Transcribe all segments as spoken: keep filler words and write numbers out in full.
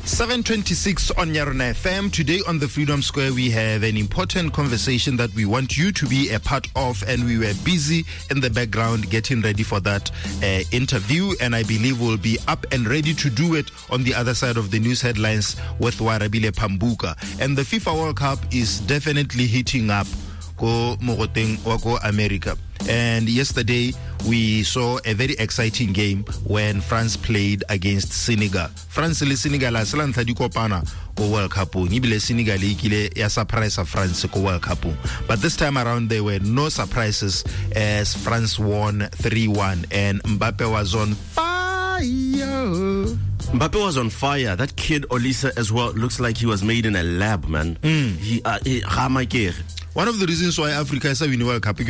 seven twenty-six on Yarona F M. Today on the Freedom Square, we have an important conversation that we want you to be a part of, and we were busy in the background getting ready for that uh, interview, and I believe we'll be up and ready to do it on the other side of the news headlines with Warabile Pambuka. And the FIFA World Cup is definitely heating up ko mogoteng wa ko America. And yesterday we saw a very exciting game when France played against Senegal. France le Senegal a sela ntlha di kopana ko World Cup. Ibile Senegal e kile ya surprise France ko World Cup. But this time around there were no surprises as France won three one and Mbappe was on fire. Mbappe was on fire. That kid Olisa as well looks like he was made in a lab, man. Mm. He uh, he, One of the reasons why Africa is winning World Cup,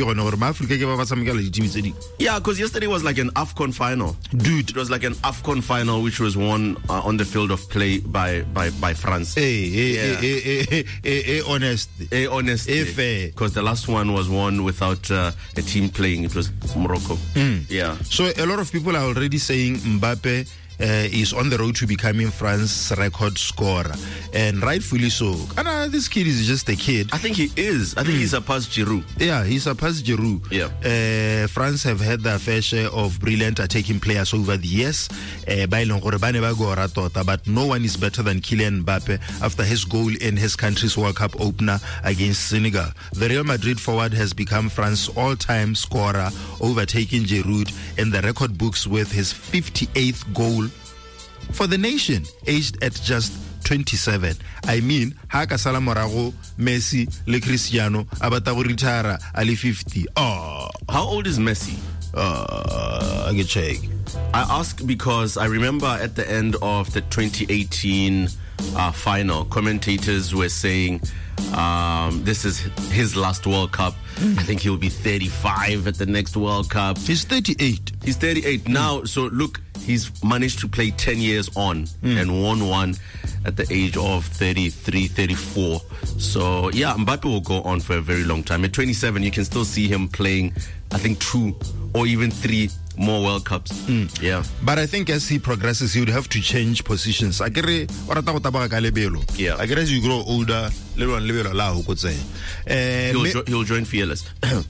yeah, because yesterday was like an AFCON final. Dude. It was like an AFCON final which was won uh, on the field of play by by, by France. Hey, hey, yeah. hey, hey, hey, hey, hey, honest. Hey, honest. Hey, fair. Because the last one was won without uh, a team playing. It was Morocco. Mm. Yeah. So a lot of people are already saying Mbappe Uh, is on the road to becoming France's record scorer, and rightfully so. And uh, this kid is just a kid. I think he is. I think mm. he's surpassed Giroud. Yeah, he surpassed Giroud. Yeah. Uh, France have had their fair share of brilliant attacking players over the years. Uh, but no one is better than Kylian Mbappe after his goal in his country's World Cup opener against Senegal. The Real Madrid forward has become France's all-time scorer, overtaking Giroud in the record books with his fifty-eighth goal for the nation, aged at just twenty-seven. I mean, haka sala morago Messi le Cristiano abata go retire ali fifty. Oh, how old is Messi? Uh, I can check. I ask because I remember at the end of the twenty eighteen uh, final, commentators were saying um, this is his last World Cup. Mm. I think he'll be thirty-five at the next World Cup. He's thirty-eight. He's thirty-eight mm. now. So look, he's managed to play ten years on mm. and won one at the age of thirty-three, thirty-four. So yeah, Mbappe will go on for a very long time. At twenty-seven, you can still see him playing, I think, two or even three more World Cups. Mm. Yeah. But I think as he progresses, he would have to change positions. I get yeah. I guess as you grow older, little and little la ho say. He'll, jo- he'll join Fearless.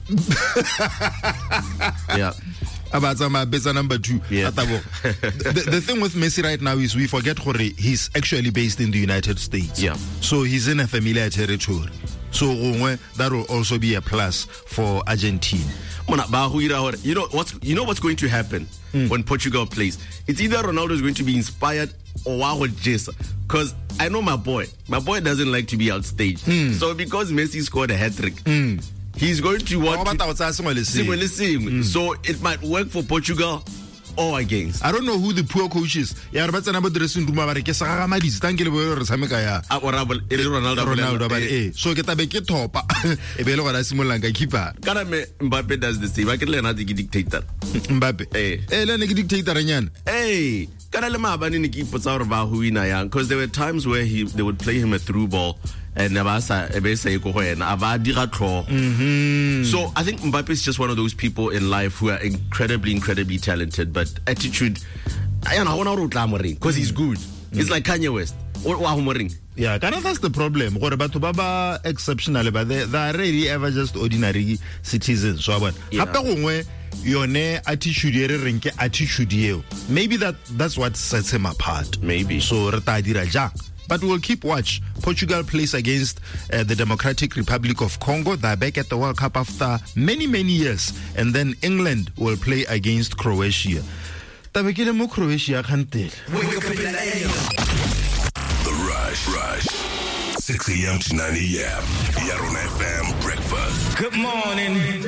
Yeah. About my best number two. Yeah. the, the thing with Messi right now is we forget Jorge, he's actually based in the United States. Yeah. So he's in a familiar territory. So that will also be a plus for Argentina. You know what's you know what's going to happen mm. when Portugal plays? It's either Ronaldo is going to be inspired or Waho Jessa. Because I know my boy. My boy doesn't like to be outstaged. Mm. So because Messi scored a hat-trick, mm. he's going to want to mm. So it might work for Portugal or against. I don't know who the poor coach is. Yeah, but number dressing room about ke sa ga madisi tang ke le boyo re sameka ya. Ronaldo Ronaldo ba eh. So ke tabe ke topa. E be le gona simolang ka keeper. Kana me Mbappe does the same. I can learn how to be dictator. Mbappe. Eh. Eh le ne ke dictator nyana. Hey. Kana le mabane ne ke ipotsa hore ba ho wina yang, because there were times where he they would play him a through ball and Nabasa Ebesa go and Abadira Tro. So I think Mbappe is just one of those people in life who are incredibly, incredibly talented, but attitude, I don't know, because he's good. He's like Kanye West. Yeah, kind of that's the problem. But Baba exceptional, but they, they are really ever just ordinary citizens. So but yone attitude attitude maybe that that's what sets him apart. Maybe. So but we'll keep watch. Portugal plays against uh, the Democratic Republic of Congo. They're back at the World Cup after many, many years. And then England will play against Croatia. Croatia can't tell. Wake up in The Rush. Rush. six a.m. to nine a.m. Yarona F M breakfast. Good morning.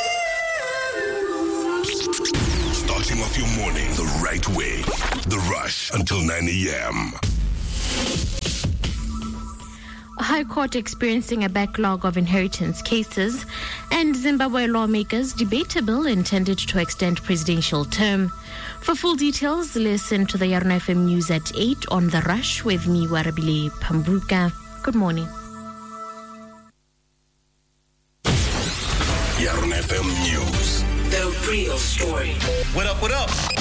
Starting off your morning the right way. The Rush until nine a.m. A High Court experiencing a backlog of inheritance cases, and Zimbabwe lawmakers debate a bill intended to extend presidential term. For full details, listen to the Yarona F M News at eight on The Rush with me, Warabile Pambuka. Good morning. Yarona F M News. The real story. What up, what up?